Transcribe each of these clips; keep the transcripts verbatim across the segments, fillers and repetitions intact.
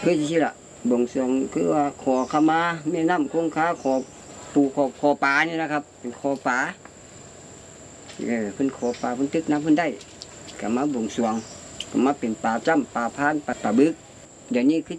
คือที่ละบ่งสรวงคือว่าขอขมาแม่น้ำคงคาขอปูขอขอปลานี่นะครับเป็นขอปลาเออเพิ่นขอปลาเพิ่นตึกน้ำเพิ่นได้ก็มาบ่งสรวงก็มาเป็นปลาจ้ำปลาพานปลาปลาบึกเดี๋ยวนี้คือ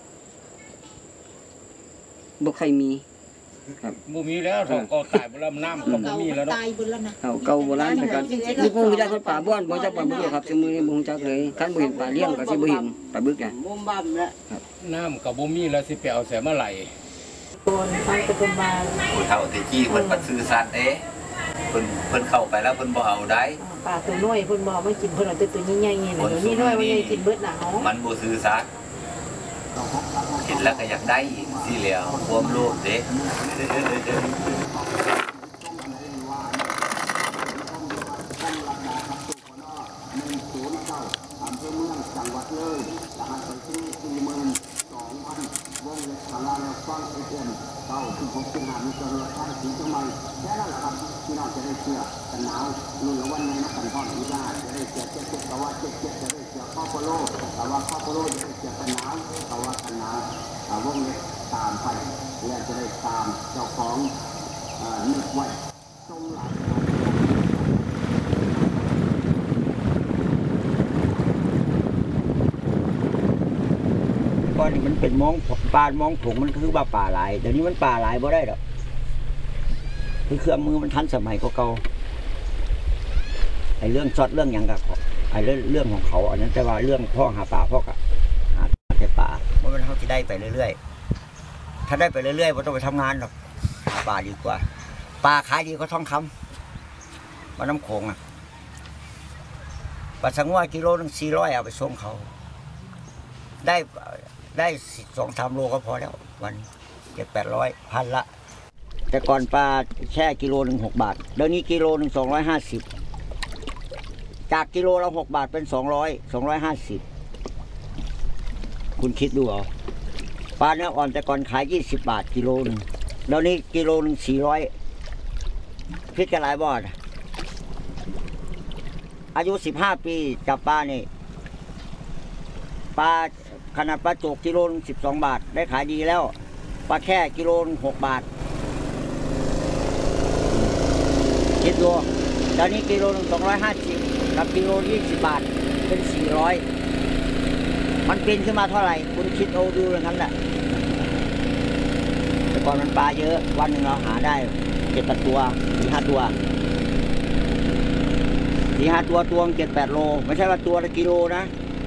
บ่ใครมีครับบ่มีแล้วเขาก็ตายบ่แล้วน้ำก็บ่มีแล้วเนาะตายเบิดแล้วนะเอาเก่าโบราณเหมือนกันนี่คงจะคนป่าบ้านบ่จักปลาบึกครับสมือนี้บ่ฮู้จักเลยคันบ่เห็นปลาเลี้ยงก็สิบ่เห็นปลาบึกน่ะบ่มบ่ำแล้วน้ำก็บ่มีแล้วสิไปเอาแสมาไหลคนไปตะกุมบาผู้เฒ่าที่จี้เพิ่นบ่ซื่อสัตย์เด้เพิ่นเพิ่นเข้าไปแล้วเพิ่นบ่เอาได้ปลาตัวน้อยเพิ่นบ่มากินเพิ่นเอาแต่ตัวใหญ่ๆนี่แหละตัวนี้น้อยบ่ใหญ่กินเบิดน่ะเฮามันบ่ซื่อสัตย์เห็นแล้วก็อยากได้อีกสิแล้วความโลภเด้เก้าที่ผมเป็นหามีเจริญท่าสีจังไรแค่นั้นแหละครับที่เราจะได้เชื่อกันหนาวรุ่นละวันนี้นักกันพ่อที่ได้จะได้เชื่อเจ็บเจ็บแต่ว่าเจ็บเจ็บจะได้เชื่อข้อโปโลแต่ว่าข้อโปโลจะได้เชื่อกันหนาวแต่ว่ากันหนาววงเล็บตามไปและจะได้ตามเจ้าของนึกไว้ทรงหลักก่อนนี่มันเป็นมองปลามองผงมันคือว่าป่าหลายแต่นี้มันป่าหลายบ่ได้ดอกคือเครื่องมือมันทันสมัยก็เก่าไอ้เรื่องช็อตเรื่องอย่างกับไอ้เรื่องเรื่องของเขาอันนั้นแต่ว่าเรื่องพ่อหาป่าพ่อกะหาแต่ป่ามันเป็นเขาที่ได้ไปเรื่อยๆถ้าได้ไปเรื่อยๆไม่ต้องไปทำงานหรอกหาป่าดีกว่าป่าขายดีก็ทองคำมาน้ำโขงอ่ะปลาสังวากิโลนึงสี่ร้อยเอาไปส่งเขาได้ได้สองสามโลก็พอแล้ววันเจ็ดแปดร้อยพันละแต่ก่อนปลาแช่กิโลหนึ่งหกบาทเดี๋ยวนี้กิโลหนึ่งสองร้อยห้าสิบจากกิโลละหกบาทเป็นสองร้อยสองร้อยห้าสิบคุณคิดดูเอาปลาเนื้ออ่อนแต่ก่อนขายยี่สิบบาทกิโลหนึ่งเดี๋ยวนี้กิโลหนึ่งสี่ร้อยคิดกันหลายบาทอายุสิบห้าปีจับปลานี่ปลาขนาดปลาโจกกิโลนึงสิบสองบาทได้ขายดีแล้วปลาแค่กิโลนึงหกบาทคิดดูตอนนี้กิโลนึงสองร้อยห้าสิบกับกิโลยี่สิบบาทเป็นสี่ร้อยมันเป็นขึ้นมาเท่าไหร่คุณคิดเอาดูอย่างนั้นแหละแต่ก่อนมันปลาเยอะวันหนึ่งเราหาได้เจ็ดแปดตัวสี่ห้าตัวสี่ห้าตัวตัวเจ็ดแปดโลไม่ใช่ว่าตัวละกิโลนะ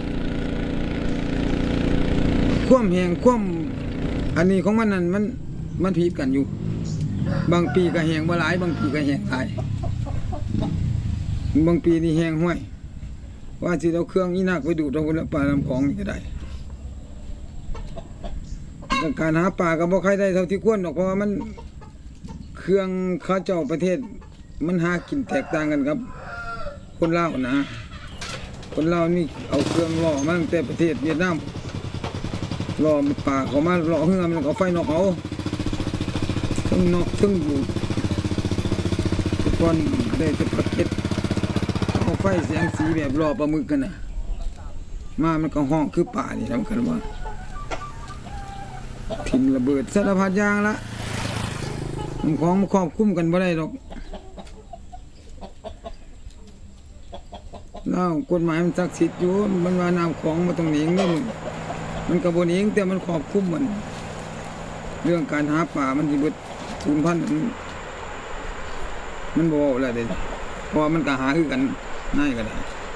คว่ำแหงคว่ำอันนี้ของมันนั่นมันมันผิดกันอยู่บางปีก็แหงบ่หลายบางปีก็แหงหลายบางปีนี่แหงห้วยว่าสิเอาเครื่องอีนักไปดูดเอาปลาลำของนี่ก็ได้การหาปลาก็บ่ใครได้เท่าที่ควรหรอกเพราะว่ามันเครื่องเขาเจ้าประเทศมันหากินแตกต่างกันครับคนลาวนะคนลาวนี่เอาเครื่องล่อมาตั้งแต่ประเทศเวียดนามรอป่าเขามารอเฮือมันเขาไฟนอกเขาทั้งนอกทั้งอยู่ทุกคนได้จะประเก็ตเขาไฟแสงสีแบบรอปลาหมึกกันนะมามันก็ห้องคือป่านี่ทำกันว่าทิ้งระเบิดสารพัดยางละมันของมันครอบคุ้มกันไม่ได้หรอกแล้วกฎหมายมันศักดิ์สิทธิ์อยู่มันว่านำของมาตรงนี้นี่มึงมันกระบวนเองแต่มันครอบคลุมมันเรื่องการหาป่ามันที่บิดสูญพันธุ์มันบอกอะไรเด็ดเพราะมันก็หาคือกันง่ายก็ได้